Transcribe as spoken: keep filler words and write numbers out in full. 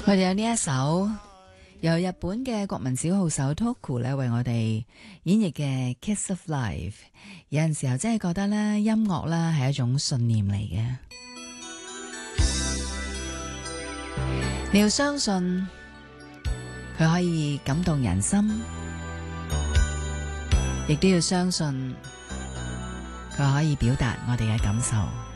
我哋有呢一首由日本嘅國民小號手 Toku 咧為我哋演繹嘅《Kiss of Life》，有陣時候真係覺得咧音樂咧係一種信念嚟嘅，你要相信佢可以感動人心，亦都要相信佢可以表達我哋嘅感受。